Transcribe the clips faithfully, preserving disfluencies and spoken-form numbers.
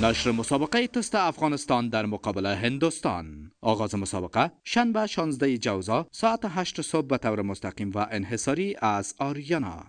نشر مسابقه تست افغانستان در مقابل هندوستان. آغاز مسابقه شنبه شانزده جوزا ساعت هشت صبح به طور مستقیم و انحصاری از آریانا.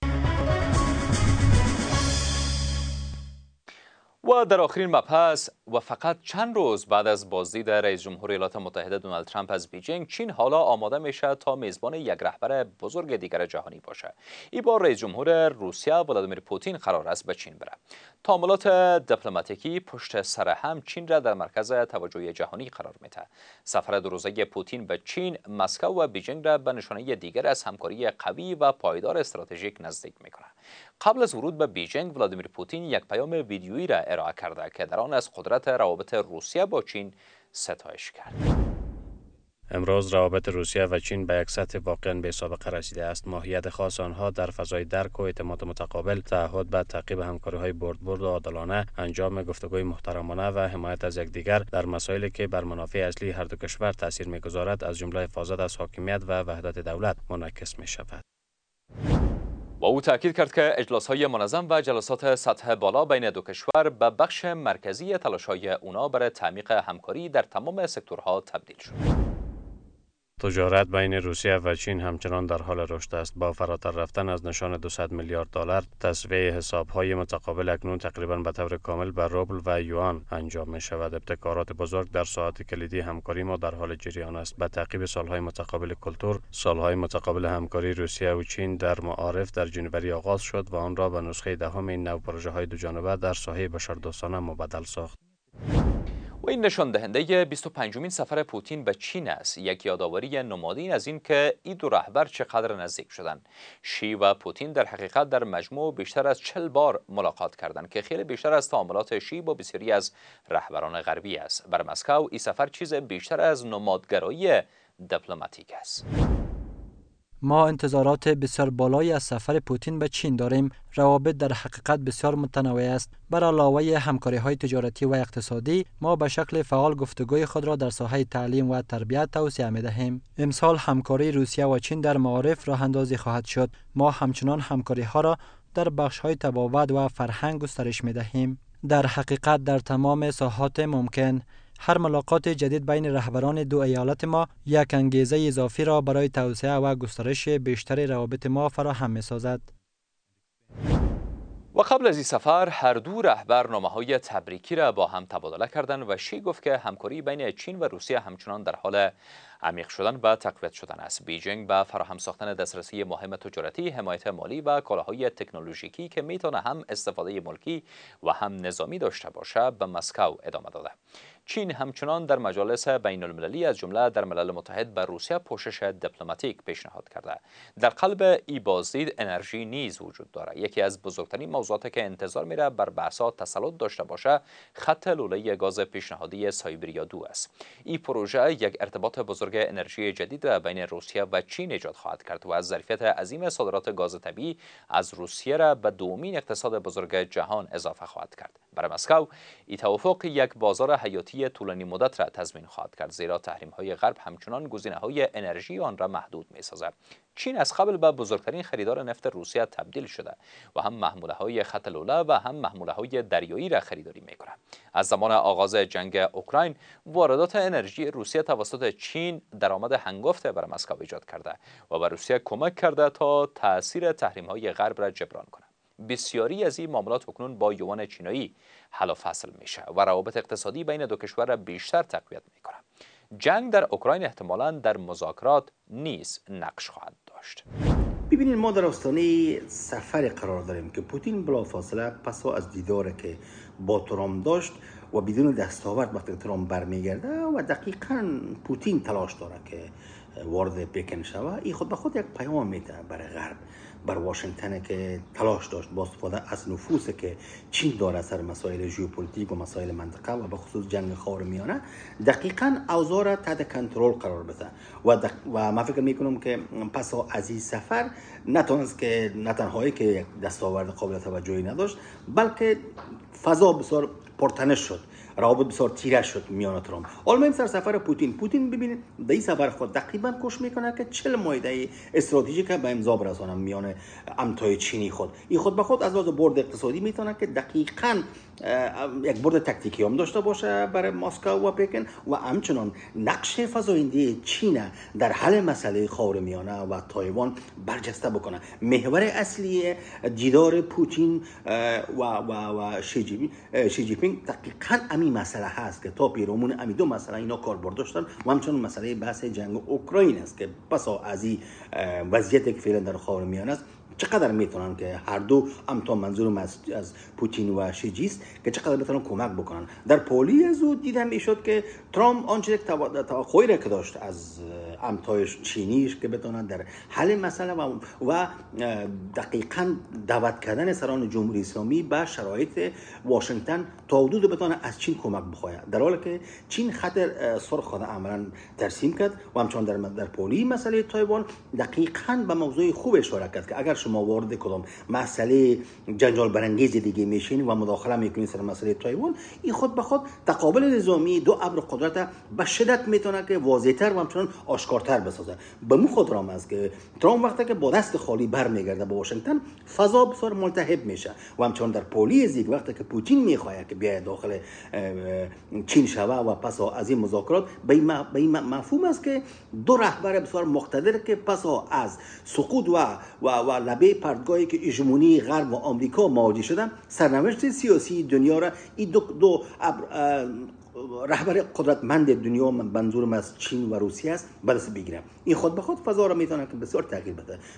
و در آخرین مبحث و فقط چند روز بعد از بازدید رئیس جمهور ایالات متحده دونالد ترامپ از بیجینگ، چین حالا آماده میشه تا میزبان یک رهبر بزرگ دیگر جهانی باشه. این بار رئیس جمهور روسیه ولادیمیر پوتین قرار است به چین بره. تعاملات دیپلماتیکی پشت سر هم چین را در مرکز توجه جهانی قرار میده. سفر دو روزه پوتین به چین، مسکو و بیجینگ را به نشانه دیگر از همکاری قوی و پایدار استراتژیک نزدیک میکنه. قبل از ورود به بیجینگ، ولادیمیر پوتین یک پیام ویدیویی را ارائه کرده که در آن از قدرت روابط روسیه با چین ستایش کرد. امروز روابط روسیه و چین به یک سطح واقعا بی سابقه رسیده است. ماهیت خاص آنها در فضای درک و اعتماد متقابل، تعهد به تعقیب همکاری‌های برد برد و عادلانه، انجام گفتگوی محترمانه و حمایت از یکدیگر در مسائلی که بر منافع اصلی هر دو کشور تاثیر می‌گذارد، از جمله حفاظت از حاکمیت و وحدت دولت منعکس می‌شود. با او تاکید کرد که اجلاس‌های منظم و جلسات سطح بالا بین دو کشور به بخش مرکزی تلاش‌های اونا برای تعمیق همکاری در تمام سکتورها تبدیل شد. تجارت بین روسیه و چین همچنان در حال رشد است. با فراتر رفتن از نشان دویست میلیارد دلار، تسویه حساب‌های متقابل اکنون تقریباً به طور کامل به روبل و یوان انجام می شود. ابتکارات بزرگ در ساحات کلیدی همکاری ما در حال جریان است. به تعقیب سالهای متقابل کلتور، سالهای متقابل همکاری روسیه و چین در معارف در جنوری آغاز شد و آن را به نسخه دهم این نو پروژه‌های دو جانبه در ساحه بشردوستانه مبدل ساخت. و این نشان دهنده بیست و پنجمین سفر پوتین به چین است، یک یادآوری نمادین از این که این دو رهبر چقدر نزدیک شدند. شی و پوتین در حقیقت در مجموع بیشتر از چهل بار ملاقات کردند که خیلی بیشتر از تعاملات شی با بسیاری از رهبران غربی است. بر مسکو این سفر چیز بیشتر از نمادگرایی دیپلماتیک است. ما انتظارات بسیار بالایی از سفر پوتین به چین داریم. روابط در حقیقت بسیار متنوع است. بر علاوه همکاری‌های تجارتی و اقتصادی، ما به شکل فعال گفتگوی خود را در ساحه تعلیم و تربیت توسعه می‌دهیم. امسال همکاری روسیه و چین در معارف راه اندازی خواهد شد. ما همچنان همکاری‌ها را در بخش‌های تبابت و فرهنگ گسترش می‌دهیم. در حقیقت در تمام ساحات ممکن، هر ملاقات جدید بین رهبران دو ایالت ما یک انگیزه اضافی را برای توسعه و گسترش بیشتر روابط ما فراهم می‌سازد. و قبل از این سفر هر دو رهبر نامه‌های تبریکی را با هم تبادله کردند و شی گفت که همکاری بین چین و روسیه همچنان در حال عمیق شدن و تقویت شدن است. بیجینگ به فراهم ساختن دسترسی مهم تجارتی، حمایت مالی و کالاهای تکنولوژیکی که میتونه هم استفاده ملکی و هم نظامی داشته باشه به مسکو ادامه داده. چین همچنان در مجالس بین المللی از جمله در ملل متحد به روسیه پوشش دیپلماتیک پیشنهاد کرده. در قلب ای بازدید انرژی نیز وجود داره. یکی از بزرگترین موضوعاتی که انتظار میره بر بحث‌ها تسلط داشته باشه خط لوله گاز پیشنهادی سایبریا دو است. این پروژه یک ارتباط بزرگ انرژی جدید را بین روسیه و چین ایجاد خواهد کرد و از ظرفیت عظیم صادرات گاز طبیعی از روسیه را به دومین اقتصاد بزرگ جهان اضافه خواهد کرد. برای مسکو این توافق یک بازار حیاتی طولانی مدت را تضمین خواهد کرد، زیرا تحریم‌های غرب همچنان گزینه‌های انرژی آن را محدود می‌سازد. چین از قبل به بزرگترین خریدار نفت روسیه تبدیل شده و هم محموله‌های خط لوله و هم محموله‌های دریایی را خریداری می‌کند. از زمان آغاز جنگ اوکراین، واردات انرژی روسیه توسط چین درآمد هنگفت بر مسکو ایجاد کرده و به روسیه کمک کرده تا تأثیر تحریم‌های غرب را جبران کند. بسیاری از این معاملات اکنون با یوان چینایی حل و فصل میشه و روابط اقتصادی بین دو کشور را بیشتر تقویت میکنه. جنگ در اوکراین احتمالاً در مذاکرات نیز نقش خواهد داشت. ببینید، ما در آستانه سفر قرار داریم که پوتین بلافاصله پسا از دیداری که با ترامپ داشت و بدون دستاورد وقتی ترامپ برمیگرده و دقیقاً پوتین تلاش داره که وارد پکن شود، این خود به خود یک پیام میده برای غرب، بر واشنگتن که تلاش داشت با استفاده از نفوذی که چین داره سر مسائل ژئوپلیتیک و مسائل منطقه و به خصوص جنگ خاورمیانه دقیقاً اوضاع را تحت کنترل قرار بده و دق... و ما فکر میکنم که پس از این سفر نتونست که نه تنهایی که یک دستاورد قابل توجهی نداشت، بلکه فضا بسیار پرتنش شد روابط بسیار تیره شد میان ترامپ. حالا سر سفر پوتین پوتین ببینید در این سفر خود تقریبا کوشش میکنه که چهل مایده استراتژیک به امضا برسانه میان امتای چینی خود. این خود به خود از لحاظ برد اقتصادی میتونه که دقیقاً یک برد تکتیکی هم داشته باشه برای مسکو و پکن و همچنان نقش فزاینده چین در حل مسئله خاورمیانه و تایوان برجسته بکنه. محور اصلی دیدار پوتین و و و شی جی شی جی پینگ دقیقاً همین مسئله هست که تا پیرامون همین دو مسئله اینا کاربرد داشتن و همچنان مسئله بحث جنگ اوکراین است که پس از این وضعیتی که فعلا در خاورمیانه است چقدر میتونن که هر دو هم تا منظورم از, از پوتین و شی است که چقدر میتونن کمک بکنن. در پولی از او دیدم میشد که ترامپ آنچه که توقعی را که داشت از امتای چینیش که بتونن در حل مسئله و, و دقیقاً دعوت کردن سران جمهوری اسلامی به شرایط واشنگتن تا حدود بتونه از چین کمک بخواه، در حالی که چین خطر سرخ خود عملا ترسیم کرد و همچنان در در پولی مسئله تایوان دقیقاً به موضوع خوب اشاره کرد که اگر شما وارد کدام مسئله جنجال برانگیز دیگه میشین و مداخله میکنین سر مسئله تایوان، این خود به خود تقابل نظامی دو ابر قدرت به شدت میتونه که واضح‌تر و همچنان آشکارتر بسازه. به مو خود رام است که ترامپ وقتی که با دست خالی برمیگرده به واشنگتن فضا بسیار ملتهب میشه و همچنان در پولی زیگ وقتی که پوتین میخواد که بیاید داخل چین شوه و پس از این مذاکرات به این مفهوم است که دو رهبر بسیار مقتدر که پس از سقوط و و و لبه پرتگاهی که هژمونی غرب و آمریکا مواجه شدن، سرنوشت سیاسی دنیا را این دو, دو رهبر قدرتمند دنیا، من منظورم از چین و روسیه است، به دست بگیرم. این خود به خود فضا را میتونه که بسیار تغییر بده.